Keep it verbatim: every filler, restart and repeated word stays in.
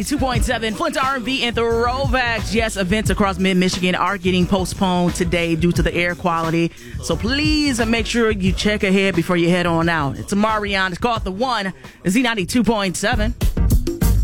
two point seven Flint R and B and throwbacks. Yes, events across mid-Michigan are getting postponed today due to the air quality. So please make sure you check ahead before you head on out. It's Marion. It's called The One. Z ninety-two point seven.